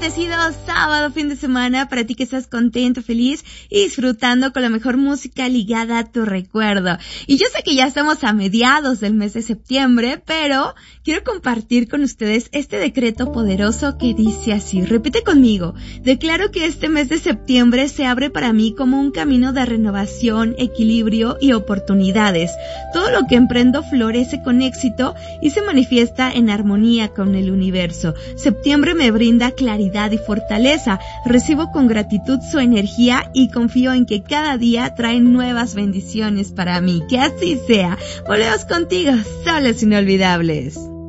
bendecido sábado, fin de semana, para ti que estás contento, feliz y disfrutando con la mejor música ligada a tu recuerdo. Y yo sé que ya estamos a mediados del mes de septiembre, pero quiero compartir con ustedes este decreto poderoso que dice así. Repite conmigo: declaro que este mes de septiembre se abre para mí como un camino de renovación, equilibrio y oportunidades. Todo lo que emprendo florece con éxito y se manifiesta en armonía con el universo. Septiembre me brinda claridad y fortaleza. Recibo con gratitud su energía y confío en que cada día trae nuevas bendiciones para mí. Que así sea. Volvemos contigo, solos inolvidables.